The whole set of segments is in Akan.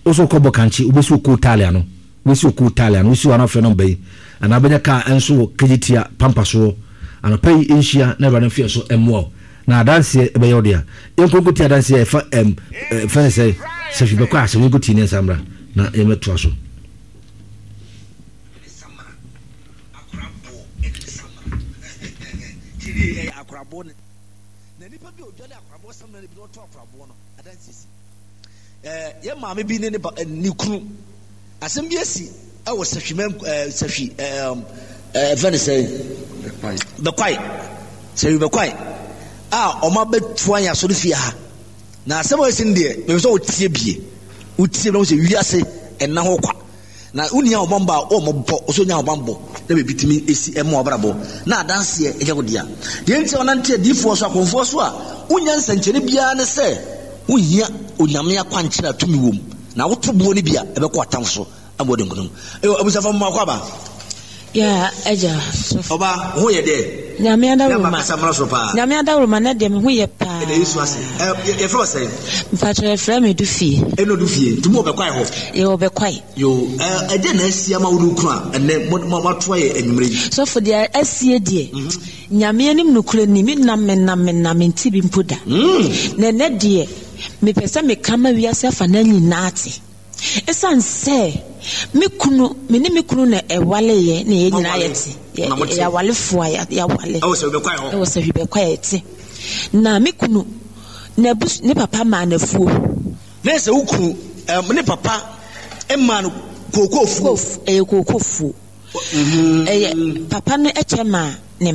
also kobo kanchi ubesu ku Italiano wesu ku Italiano wesu ana fe no bay ana benya ka enso kejitia pampaso ana pay Asia never no fear so emwo na dance e be yodia enkonko ti dance e fa fa say se fi be kwa se we go ti ne samra na e meto aso akrabo na nipa bi odwale akrabo sam na bi no to akrabo no adansisi ye maame bi ne ni kunu asem bi asi e wo sahwimem sahwi say the kwai say be kwai o ma betuan ya so do fie ha na asem o sin de me so otie bie otie no se wiase enna ho kwa na unia obamba o mo bo so nya obambo na be bitimi esi emo obrabo na adanse e je godia de nti onante difo so akonfo so a unya nsankyere bia ne se uhia onyame akwankyera tumi wom na wotobo ne bia e be ko atamso amode ngono abusafa mo akwa ya eja oba ho ye de nyame adawruma na de me ho ye pa e yesu ase e fro say mfacho e fra me du fie eno du fie tumo be kwai ho ye obekwai yo e de na asia ma wo ku a ene mo to ye enwumre so for the asie de nyame anim no kura ni me nam nti bi mpoda na ne de me pesa me kama wiase afa na nyina ate esan se mikunu na ewale ye na ye nyina yete ya wale fo ya wale o se be kwai ho o se be kwai ete na mikunu na bus ne papa ma na fuo na se ukunu ne papa emma no kokofu kokofu papa no echema ne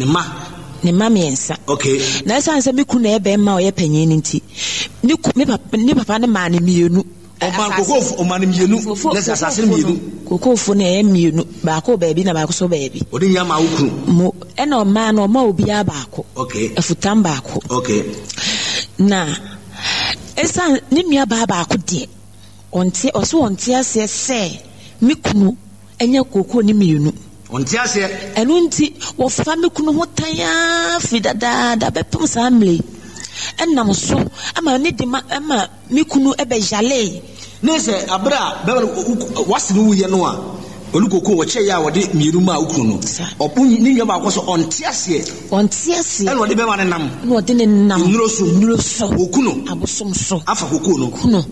ma miensa okay na esan se mikunu ebe ma o ye panyin nti ne papa ne ma ne mienu kokofu o mani mienu let's assassin mienu kokofu na mienu ba ko baabi na ba ko so baabi odi nya ma ukuru mo e na o ma na o ma obi abako okay afutam baako okay na esa ni nua baako de onte ase se mikunu enya kokoo ni mienu onte ase enu nti wo fa mikunu ho tanya fidada da bepum samle enam so ama ne de ama mikunu ebe jale nese abra be wase no wuye no a olukoko wo che ya wode mienu ma ukunu no opun ni nwa ba ko so onte ase en wode be ma ne nam no de ne nam nuro so okuno abosom so afa kokoo no kuno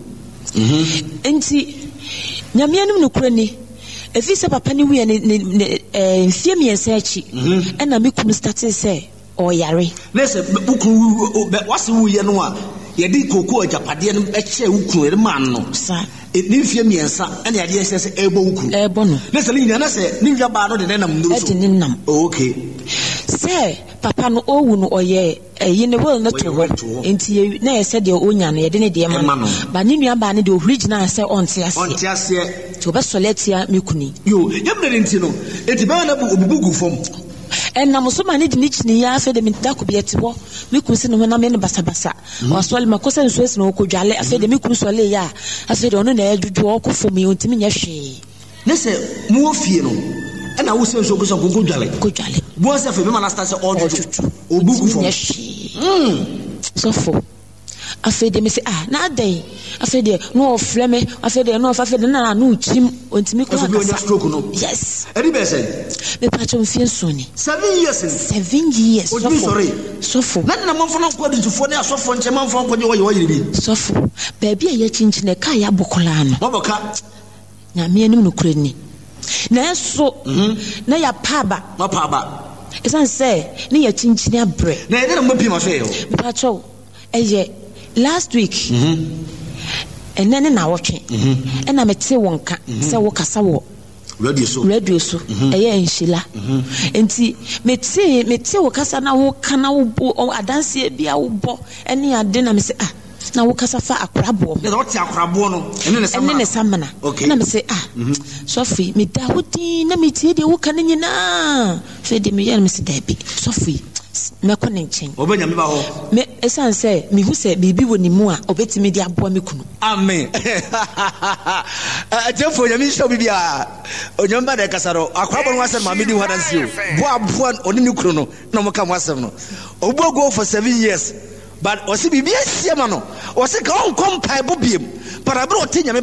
enti nyame anum no kura ni efi se papa ni wuye ne mfie miensa achi ena mikunu start se o yare nese ukunu wase wuye no a ye di kokoo ajapade no eche ukunu e man no sa ni mfie miensa ena ye de se ebo ukunu ebo no nese ni nyina se ni nwa ba no de nam nuro so e de nam okay se papa no owu no oye yi ne will not to enti na ye se de onya no ye de ne de ma ba ni nua ba ne de original se onte ase to be soletia mikuni yo yemre enti no enti ba na bu obugu fom enam so ma ne de ni chini ya afa de mi da ko bieti wo mikun se no na me ne basabasa wasole makosa nso esi no kodwale afa de mikun sole ya afa de ono na edudu okofo mi ontimi nya hwe nese mu ofie no ena wo se nso ko so kodwale bo se fe be ma na start se odudu obugu fom so afa de me se na dai afa de no ofleme afa de no afa de na no chim ontimi ko so stroke no yes eri be say me pacho mfie soni 7 years so na mo fona ko dutufo na asofo nche man fona ko je wo yiri bi so baabi a ya chinchine ka ya bokola no boboka na me anim no kure ni na so na ya paba esan say ni ya chinchine abre na ye na mo pi ma so ye me pacho eye last week enene na wotwe ena mete wonka se wo kasa wo radio so eye enhila enti mete wo kasa na wo kana wo adanse bia wo bo ene ade na me se na wo kasa fa akrabo na wo ti akrabo no ene ne samana na me se sofi me da wodi na me tie de wo kana nyina fe de me yer me se da bi sofi me ko nchen obenya me ba ho me esan say me hu say bibi woni mu a obetimi di aboa me kunu amen ajefo nyame show bibia onyamba de kasaro akwabo no asem ma me di wadansi o aboa oni ne kunu no na mo ka mo asem no obo go for 7 years but osi bibia siema no osi ka on kompa bo biem para bro tinya